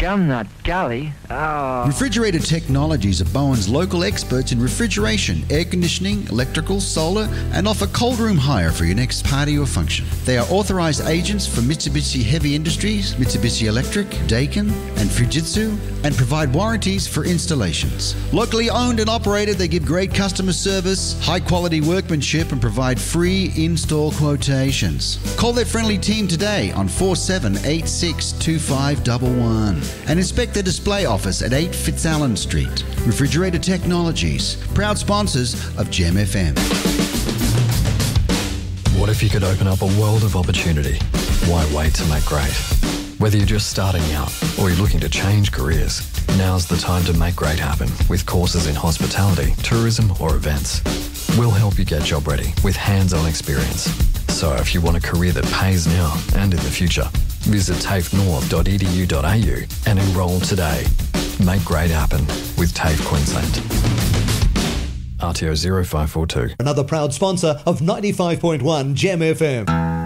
Gumnut Gully? Oh. Refrigerator Technologies are Bowen's local experts in refrigeration, air conditioning, electrical, solar, and offer cold room hire for your next party or function. They are authorized agents for Mitsubishi Heavy Industries, Mitsubishi Electric, Daikin, and Fujitsu, and provide warranties for installations. Locally owned and operated, they give great customer service, high quality workmanship, and provide free install quotations. Call their friendly team today on 47862511 and inspect their display office at 8 Fitzallen Street. Refrigerator Technologies, proud sponsors of Gem FM. What if you could open up a world of opportunity? Why wait to make great? Whether you're just starting out or you're looking to change careers, now's the time to make great happen with courses in hospitality, tourism or events. We'll help you get job ready with hands-on experience. So if you want a career that pays now and in the future, visit tafenorth.edu.au and enrol today. Make great happen with TAFE Queensland. RTO 0542. Another proud sponsor of 95.1 Gem FM.